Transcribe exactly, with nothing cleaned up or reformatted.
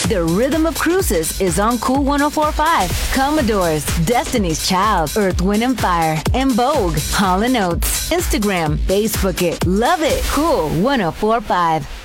The Rhythm of Cruises is on Cool ten forty-five. Commodores, Destiny's Child, Earth, Wind and Fire, and Vogue. Hall and Oates. Instagram, Facebook it. Love it. Cool ten forty-five.